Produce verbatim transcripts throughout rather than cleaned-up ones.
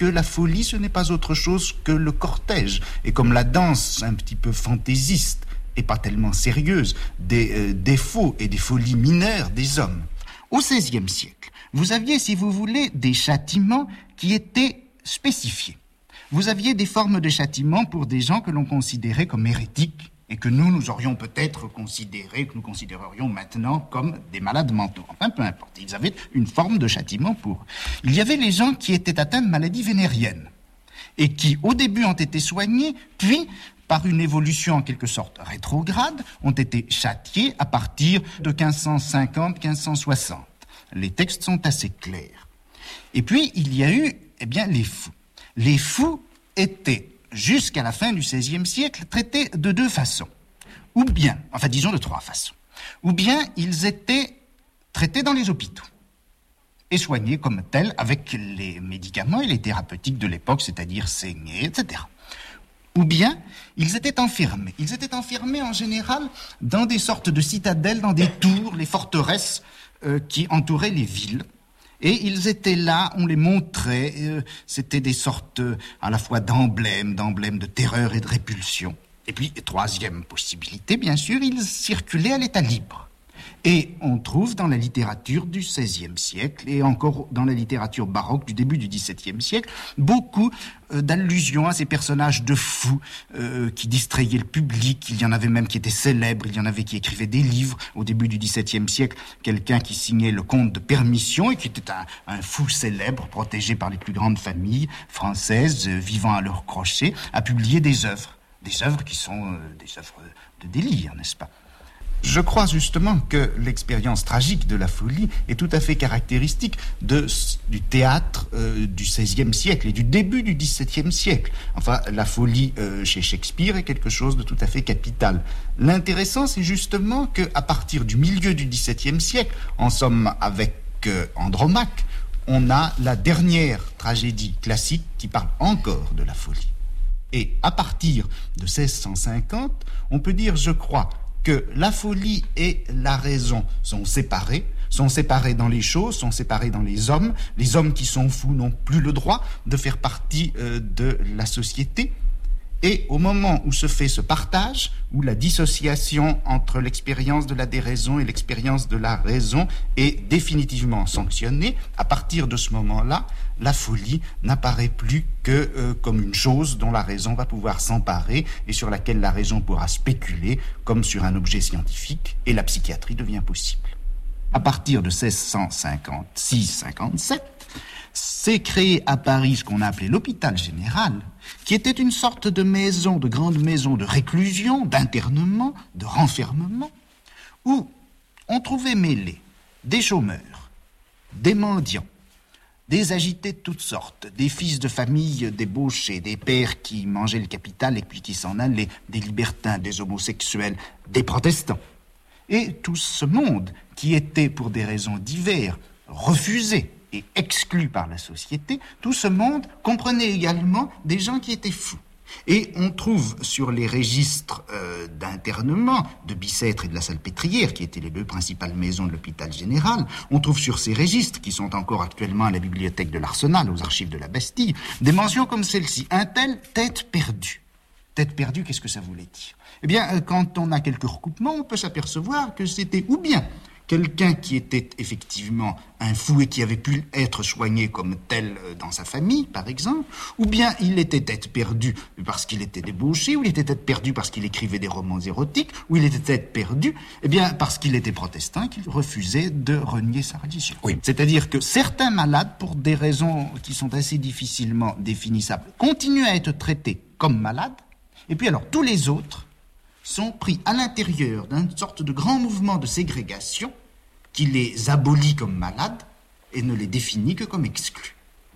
que la folie, ce n'est pas autre chose que le cortège. Et comme la danse, un petit peu fantaisiste, et pas tellement sérieuse, des euh, défauts et des folies mineures des hommes. Au seizième siècle, vous aviez, si vous voulez, des châtiments qui étaient spécifiés. Vous aviez des formes de châtiments pour des gens que l'on considérait comme hérétiques, et que nous, nous aurions peut-être considéré, que nous considérerions maintenant comme des malades mentaux. Enfin, peu importe. Ils avaient une forme de châtiment pour eux. Il y avait les gens qui étaient atteints de maladies vénériennes et qui, au début, ont été soignés, puis, par une évolution en quelque sorte rétrograde, ont été châtiés à partir de quinze cent cinquante à quinze cent soixante. Les textes sont assez clairs. Et puis, il y a eu, eh bien, les fous. Les fous étaient, jusqu'à la fin du seizième siècle, traités de deux façons. Ou bien, enfin disons de trois façons. Ou bien ils étaient traités dans les hôpitaux et soignés comme tels avec les médicaments et les thérapeutiques de l'époque, c'est-à-dire saigner, et cetera. Ou bien ils étaient enfermés. Ils étaient enfermés en général dans des sortes de citadelles, dans des tours, les forteresses euh, qui entouraient les villes. Et ils étaient là, on les montrait, euh, c'était des sortes euh, à la fois d'emblèmes, d'emblèmes de terreur et de répulsion. Et puis, troisième possibilité, bien sûr, ils circulaient à l'état libre. Et on trouve dans la littérature du seizième siècle et encore dans la littérature baroque du début du dix-septième siècle beaucoup euh, d'allusions à ces personnages de fous euh, qui distrayaient le public. Il y en avait même qui étaient célèbres, il y en avait qui écrivaient des livres. Au début du dix-septième siècle, quelqu'un qui signait le Comte de Permission et qui était un, un fou célèbre, protégé par les plus grandes familles françaises, euh, vivant à leur crochet, a publié des œuvres. Des œuvres qui sont euh, des œuvres de délire, n'est-ce pas ? Je crois justement que l'expérience tragique de la folie est tout à fait caractéristique de, du théâtre euh, du seizième siècle et du début du dix-septième siècle. Enfin, la folie euh, chez Shakespeare est quelque chose de tout à fait capital. L'intéressant, c'est justement qu'à partir du milieu du dix-septième siècle, en somme avec euh, Andromaque, on a la dernière tragédie classique qui parle encore de la folie. Et à partir de seize cent cinquante, on peut dire, je crois, que la folie et la raison sont séparées, sont séparées dans les choses, sont séparées dans les hommes. Les hommes qui sont fous n'ont plus le droit de faire partie euh, de la société. Et au moment où se fait ce partage, où la dissociation entre l'expérience de la déraison et l'expérience de la raison est définitivement sanctionnée, à partir de ce moment-là, la folie n'apparaît plus que euh, comme une chose dont la raison va pouvoir s'emparer et sur laquelle la raison pourra spéculer comme sur un objet scientifique, et la psychiatrie devient possible. À partir de seize cent cinquante-six cinquante-sept, s'est créé à Paris ce qu'on a appelé l'hôpital général, qui était une sorte de maison, de grande maison de réclusion, d'internement, de renfermement, où on trouvait mêlés des chômeurs, des mendiants, des agités de toutes sortes, des fils de famille débauchés, des pères qui mangeaient le capital et puis qui s'en allaient, des libertins, des homosexuels, des protestants. Et tout ce monde qui était, pour des raisons diverses, refusé et exclu par la société, tout ce monde comprenait également des gens qui étaient fous. Et on trouve sur les registres euh, d'internement de Bicêtre et de la Salpêtrière, qui étaient les deux principales maisons de l'hôpital général, on trouve sur ces registres, qui sont encore actuellement à la bibliothèque de l'Arsenal, aux archives de la Bastille, des mentions comme celle-ci. Un tel, tête perdue. Tête perdue, qu'est-ce que ça voulait dire ? Eh bien, euh, quand on a quelques recoupements, on peut s'apercevoir que c'était ou bien quelqu'un qui était effectivement un fou et qui avait pu être soigné comme tel dans sa famille, par exemple, ou bien il était tête perdue parce qu'il était débauché, ou il était tête perdue parce qu'il écrivait des romans érotiques, ou il était tête perdue, eh bien, parce qu'il était protestant et qu'il refusait de renier sa religion. Oui. C'est-à-dire que certains malades, pour des raisons qui sont assez difficilement définissables, continuent à être traités comme malades, et puis alors tous les autres sont pris à l'intérieur d'une sorte de grand mouvement de ségrégation qui les abolit comme malades et ne les définit que comme exclus.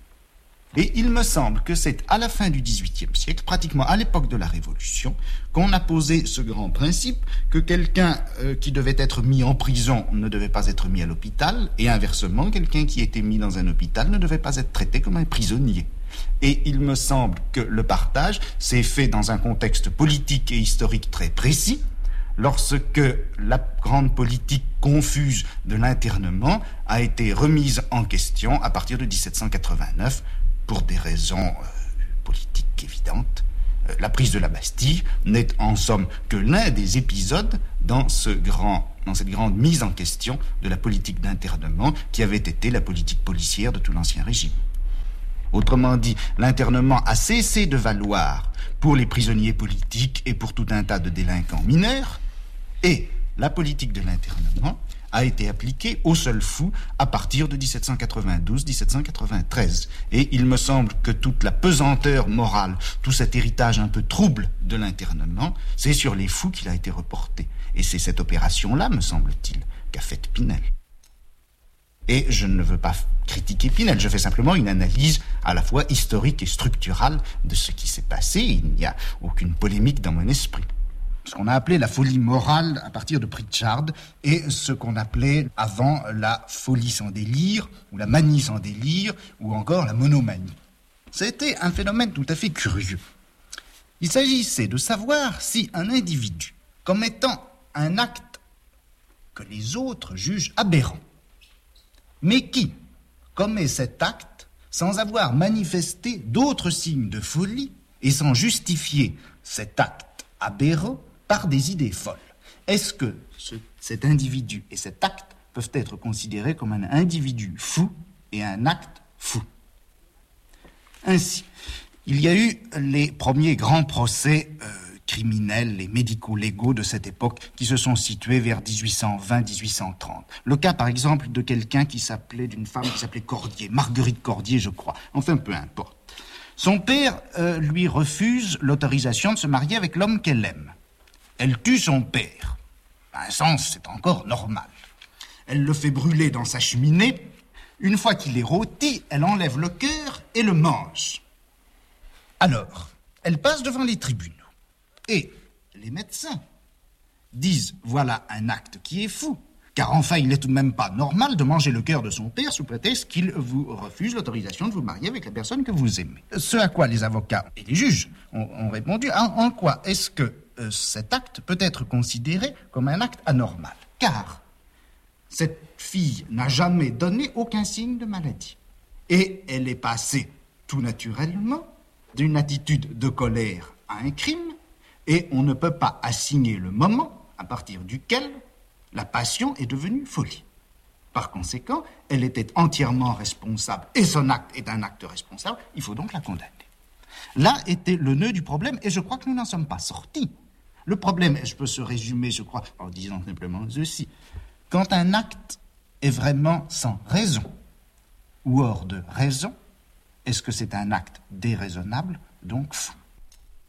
Et il me semble que c'est à la fin du dix-huitième siècle, pratiquement à l'époque de la Révolution, qu'on a posé ce grand principe que quelqu'un euh, qui devait être mis en prison ne devait pas être mis à l'hôpital, et inversement, quelqu'un qui était mis dans un hôpital ne devait pas être traité comme un prisonnier. Et il me semble que le partage s'est fait dans un contexte politique et historique très précis, lorsque la grande politique confuse de l'internement a été remise en question à partir de dix-sept cent quatre-vingt-neuf, pour des raisons euh, politiques évidentes. Euh, la prise de la Bastille n'est en somme que l'un des épisodes dans, ce grand, dans cette grande mise en question de la politique d'internement qui avait été la politique policière de tout l'Ancien Régime. Autrement dit, l'internement a cessé de valoir pour les prisonniers politiques et pour tout un tas de délinquants mineurs, et la politique de l'internement a été appliquée aux seuls fous à partir de dix-sept cent quatre-vingt-douze dix-sept cent quatre-vingt-treize. Et il me semble que toute la pesanteur morale, tout cet héritage un peu trouble de l'internement, c'est sur les fous qu'il a été reporté. Et c'est cette opération-là, me semble-t-il, qu'a faite Pinel. Et je ne veux pas critiquer Pinel, je fais simplement une analyse à la fois historique et structurale de ce qui s'est passé. Il n'y a aucune polémique dans mon esprit. Ce qu'on a appelé la folie morale à partir de Pritchard et ce qu'on appelait avant la folie sans délire, ou la manie sans délire, ou encore la monomanie. C'était un phénomène tout à fait curieux. Il s'agissait de savoir si un individu, commettant un acte que les autres jugent aberrant, mais qui commet cet acte sans avoir manifesté d'autres signes de folie et sans justifier cet acte aberrant par des idées folles. Est-ce que ce, cet individu et cet acte peuvent être considérés comme un individu fou et un acte fou? Ainsi, il y a eu les premiers grands procès euh, criminels et médico-légaux de cette époque qui se sont situés vers dix-huit cent vingt dix-huit cent trente. Le cas, par exemple, de quelqu'un qui s'appelait, d'une femme qui s'appelait Cordier, Marguerite Cordier, je crois. Enfin, peu importe. Son père euh, lui refuse l'autorisation de se marier avec l'homme qu'elle aime. Elle tue son père. À un sens, c'est encore normal. Elle le fait brûler dans sa cheminée. Une fois qu'il est rôti, elle enlève le cœur et le mange. Alors, elle passe devant les tribunaux. Et les médecins disent, voilà un acte qui est fou. Car enfin, il n'est tout de même pas normal de manger le cœur de son père sous prétexte qu'il vous refuse l'autorisation de vous marier avec la personne que vous aimez. Ce à quoi les avocats et les juges ont, ont répondu, en, en quoi est-ce que euh, cet acte peut être considéré comme un acte anormal? Car cette fille n'a jamais donné aucun signe de maladie. Et elle est passée tout naturellement d'une attitude de colère à un crime, et on ne peut pas assigner le moment à partir duquel la passion est devenue folie. Par conséquent, elle était entièrement responsable, et son acte est un acte responsable, il faut donc la condamner. Là était le nœud du problème, et je crois que nous n'en sommes pas sortis. Le problème, je peux se résumer, je crois, en disant simplement ceci. Quand un acte est vraiment sans raison, ou hors de raison, est-ce que c'est un acte déraisonnable, donc fou?